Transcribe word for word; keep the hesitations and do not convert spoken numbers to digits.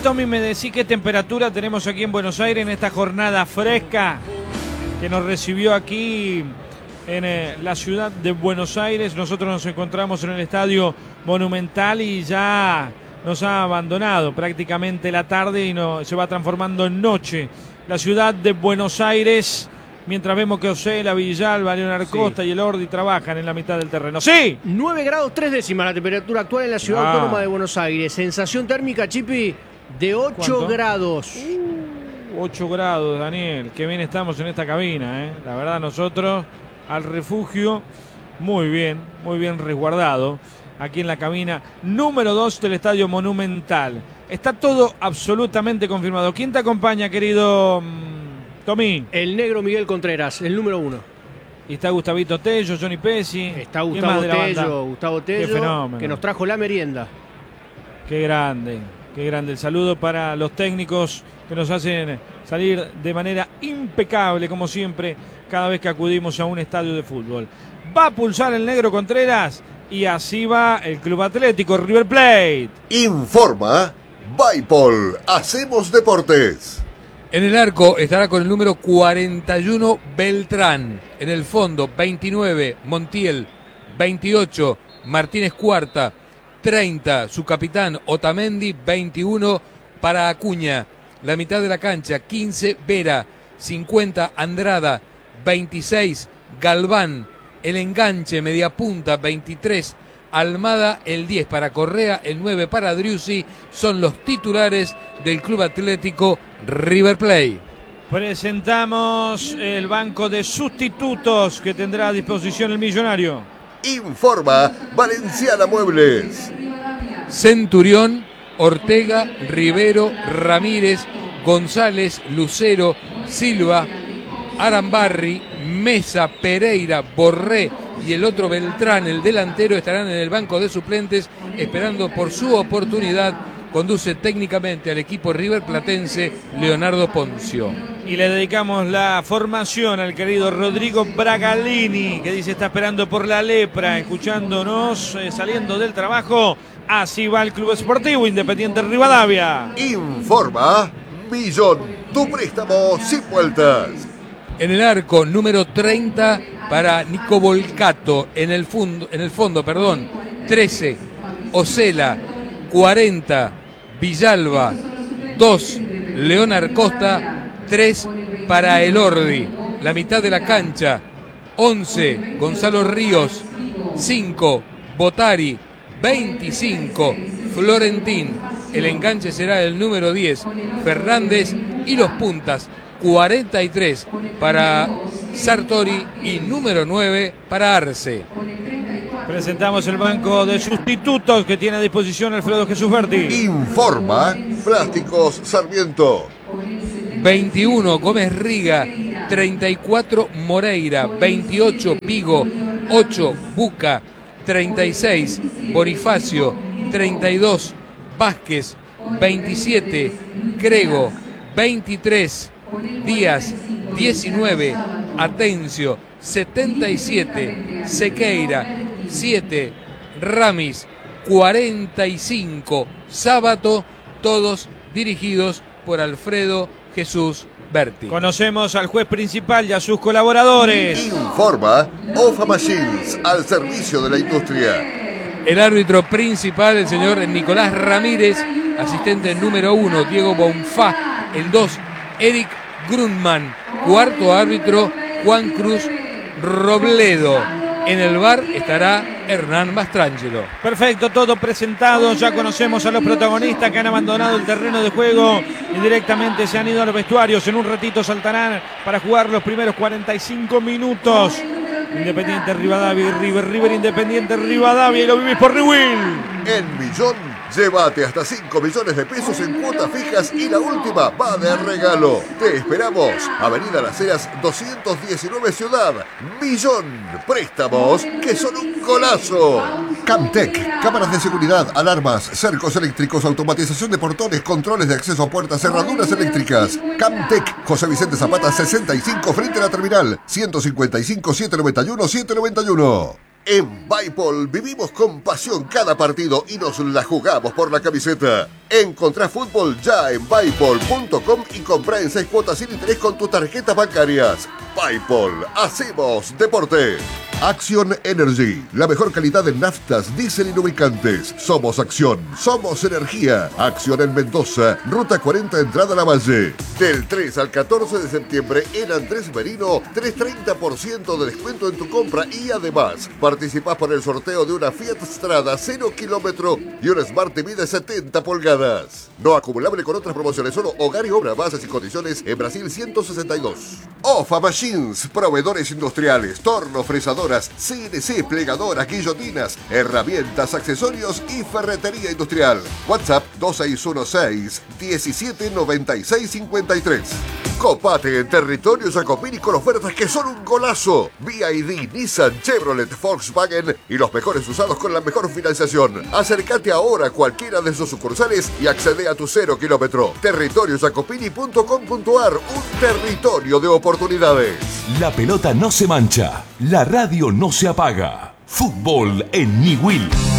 Tommy, me decís qué temperatura tenemos aquí en Buenos Aires en esta jornada fresca que nos recibió aquí en eh, la ciudad de Buenos Aires. Nosotros nos encontramos en el Estadio Monumental y ya nos ha abandonado prácticamente la tarde y no, se va transformando en noche la ciudad de Buenos Aires, mientras vemos que Osela, Villalba, Leonardo Costa sí. y el Ordi trabajan en la mitad del terreno. ¡Sí! nueve grados tres décimas la temperatura actual en la ciudad ah. autónoma de Buenos Aires. Sensación térmica, Chipi, de ocho grados. Uh, ocho grados, Daniel. Qué bien estamos en esta cabina, ¿eh? La verdad, nosotros al refugio, muy bien, muy bien resguardado. Aquí en la cabina número dos del Estadio Monumental. Está todo absolutamente confirmado. ¿Quién te acompaña, querido Tommy? El negro Miguel Contreras, el número uno. Y está Gustavito Tello, Johnny Pesci. Está Gustavo Tello, Gustavo Tello, que nos trajo la merienda. Qué grande, qué grande. El saludo para los técnicos que nos hacen salir de manera impecable, como siempre, cada vez que acudimos a un estadio de fútbol. Va a pulsar el negro Contreras y así va el Club Atlético River Plate. Informa Vaipol, hacemos deportes. En el arco estará con el número cuarenta y uno Beltrán. En el fondo veintinueve Montiel, veintiocho Martínez Cuarta, treinta su capitán Otamendi, veintiuno para Acuña. La mitad de la cancha quince Vera, cincuenta Andrada, veintiséis Galván. El enganche media punta veintitrés Almada, el diez para Correa, el nueve para Driussi, son los titulares del Club Atlético River Plate. Presentamos el banco de sustitutos que tendrá a disposición el millonario. Informa Valenciana Muebles. Centurión, Ortega, Rivero, Ramírez, González, Lucero, Silva, Arambarri, Mesa, Pereira, Borré y el otro Beltrán, el delantero, estarán en el banco de suplentes esperando por su oportunidad. Conduce técnicamente al equipo riverplatense Leonardo Poncio. Y le dedicamos la formación al querido Rodrigo Bragalini, que dice está esperando por la lepra, escuchándonos, eh, saliendo del trabajo. Así va el Club Esportivo Independiente Rivadavia. Informa Millón, tu préstamo sin vueltas. En el arco, número treinta para Nico Volcato. En el, fondo, en el fondo, perdón, trece Osela, cuarenta Villalba, dos Leonardo Costa, tres para el Ordi. La mitad de la cancha, once Gonzalo Ríos, cinco Botari, veinticinco Florentín. El enganche será el número diez Fernández y los puntas cuarenta y tres para Sartori y número nueve para Arce. Presentamos el banco de sustitutos que tiene a disposición Alfredo Jesús Berti. Informa Plásticos Sarmiento. veintiuno Gómez Riga, treinta y cuatro Moreira, veintiocho Vigo, ocho Buca, treinta y seis Bonifacio, treinta y dos Vázquez, veintisiete Crego, veintitrés Díaz, diecinueve Atencio, setenta y siete Sequeira, siete Ramis, cuarenta y cinco Sábato, todos dirigidos por Alfredo Jesús Berti. Conocemos al juez principal y a sus colaboradores. Informa Ofa Machines, al servicio de la industria. El árbitro principal, el señor Nicolás Ramírez, asistente número uno, Diego Bonfá, el dos, Eric Grunman, cuarto árbitro, Juan Cruz Robledo. En el V A R estará Hernán Mastrangelo. Perfecto, todo presentado. Ya conocemos a los protagonistas que han abandonado el terreno de juego y directamente se han ido a los vestuarios. En un ratito saltarán para jugar los primeros cuarenta y cinco minutos. Independiente Rivadavia y River, River Independiente Rivadavia, y lo vivís por Rewill. En Millón, llévate hasta cinco millones de pesos en cuotas fijas y la última va de regalo. Te esperamos. Avenida Las Heras doscientos diecinueve Ciudad. Millón. Préstamos que son un golazo. Camtec. Cámaras de seguridad, alarmas, cercos eléctricos, automatización de portones, controles de acceso a puertas, cerraduras eléctricas. Camtec. José Vicente Zapata sesenta y cinco frente a la terminal. ciento cincuenta y cinco, setecientos noventa y uno, setecientos noventa y uno. En Vaipol vivimos con pasión cada partido y nos la jugamos por la camiseta. Encontrá fútbol ya en paypal punto com y comprá en seis cuotas sin interés con tus tarjetas bancarias. PayPal, hacemos deporte. Acción Energy, la mejor calidad en naftas, diésel y lubricantes. Somos Acción, somos energía. Acción en Mendoza, Ruta cuarenta, entrada a la Valle. Del tres al catorce de septiembre en Andrés Merino, tres treinta por ciento de descuento en tu compra y además participás por el sorteo de una Fiat Strada cero kilómetro y un Smart T V de setenta pulgadas. No acumulable con otras promociones, solo hogar y obra, bases y condiciones en Brasil ciento sesenta y dos. Ofa Machines, proveedores industriales, torno, fresadoras, C N C, plegadoras, guillotinas, herramientas, accesorios y ferretería industrial. WhatsApp dos seis uno seis, diecisiete noventa y seis cincuenta y tres. Copate en territorio Jacopini con ofertas que son un golazo. B Y D, Nissan, Chevrolet, Volkswagen y los mejores usados con la mejor financiación. Acércate ahora a cualquiera de sus sucursales y accede a tu cero kilómetro. territorio jacopini punto com punto ar, un territorio de oportunidades. La pelota no se mancha, la radio no se apaga. Fútbol en Ñiwil.